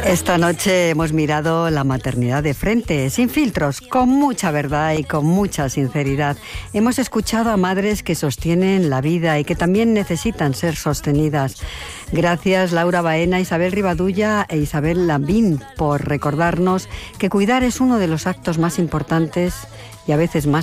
Esta noche hemos mirado la maternidad de frente, sin filtros, con mucha verdad y con mucha sinceridad. Hemos escuchado a madres que sostienen la vida y que también necesitan ser sostenidas. Gracias Laura Baena, Isabel Rivadulla e Isabel Lambín por recordarnos que cuidar es uno de los actos más importantes y a veces más